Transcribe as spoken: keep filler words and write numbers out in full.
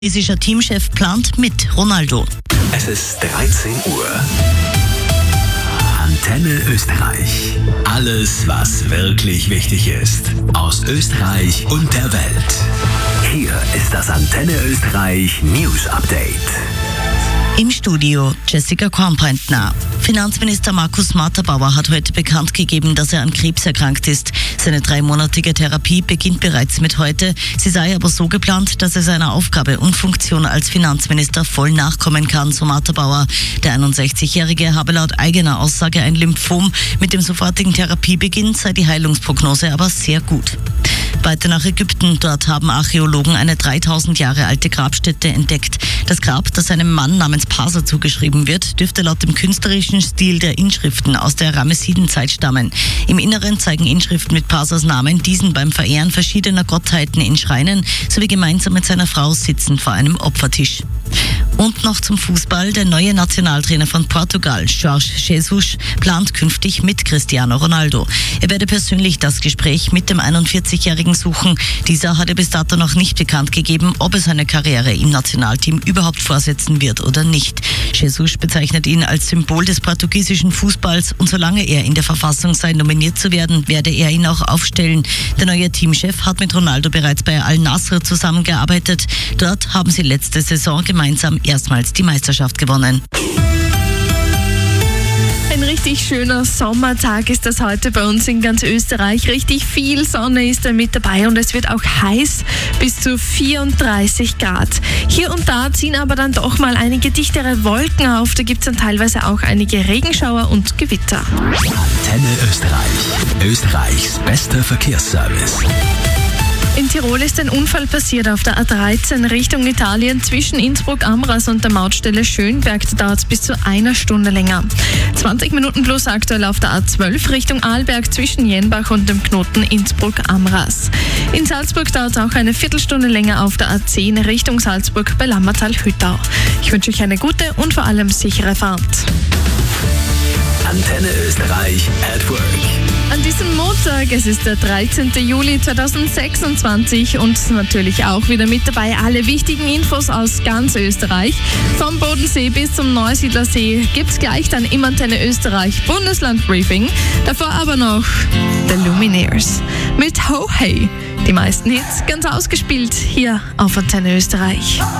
Portugiesischer Teamchef plant mit Ronaldo. Es ist dreizehn Uhr. Antenne Österreich. Alles, was wirklich wichtig ist. Aus Österreich und der Welt. Hier ist das Antenne Österreich News Update. Im Studio Jessica Kornbrentner. Finanzminister Markus Matterbauer hat heute bekannt gegeben, dass er an Krebs erkrankt ist. Seine dreimonatige Therapie beginnt bereits mit heute. Sie sei aber so geplant, dass er seiner Aufgabe und Funktion als Finanzminister voll nachkommen kann, so Matterbauer. Der einundsechzigjährige habe laut eigener Aussage ein Lymphom. Mit dem sofortigen Therapiebeginn sei die Heilungsprognose aber sehr gut. Weiter nach Ägypten. Dort haben Archäologen eine dreitausend Jahre alte Grabstätte entdeckt. Das Grab, das einem Mann namens Parser zugeschrieben wird, dürfte laut dem künstlerischen Stil der Inschriften aus der Ramessidenzeit stammen. Im Inneren zeigen Inschriften mit Parsers Namen diesen beim Verehren verschiedener Gottheiten in Schreinen sowie gemeinsam mit seiner Frau sitzend vor einem Opfertisch. Und noch zum Fußball. Der neue Nationaltrainer von Portugal, Jorge Jesus, plant künftig mit Cristiano Ronaldo. Er werde persönlich das Gespräch mit dem einundvierzigjährigen suchen. Dieser hatte bis dato noch nicht bekannt gegeben, ob er seine Karriere im Nationalteam überhaupt fortsetzen wird oder nicht. Jesus bezeichnet ihn als Symbol des portugiesischen Fußballs und solange er in der Verfassung sei, nominiert zu werden, werde er ihn auch aufstellen. Der neue Teamchef hat mit Ronaldo bereits bei Al-Nassr zusammengearbeitet. Dort haben sie letzte Saison gemeinsam erstmals die Meisterschaft gewonnen. Ein richtig schöner Sommertag ist das heute bei uns in ganz Österreich. Richtig viel Sonne ist da mit dabei und es wird auch heiß, bis zu vierunddreißig Grad. Hier und da ziehen aber dann doch mal einige dichtere Wolken auf. Da gibt es dann teilweise auch einige Regenschauer und Gewitter. Antenne Österreich. Österreichs bester Verkehrsservice. In Tirol ist ein Unfall passiert auf der A dreizehn Richtung Italien zwischen Innsbruck-Amras und der Mautstelle Schönberg. Da dauert es bis zu einer Stunde länger. zwanzig Minuten plus aktuell auf der A zwölf Richtung Arlberg zwischen Jenbach und dem Knoten Innsbruck-Amras. In Salzburg dauert es auch eine Viertelstunde länger auf der A zehn Richtung Salzburg bei Lammertal-Hüttau. Ich wünsche euch eine gute und vor allem sichere Fahrt. Antenne Österreich at Work. An diesem Montag, es ist der dreizehnten Juli zweitausendsechsundzwanzig und natürlich auch wieder mit dabei alle wichtigen Infos aus ganz Österreich. Vom Bodensee bis zum Neusiedlersee gibt's gleich dann im Antenne Österreich Bundesland Briefing. Davor aber noch The Lumineers mit Ho Hey. Die meisten Hits ganz ausgespielt hier auf Antenne Österreich.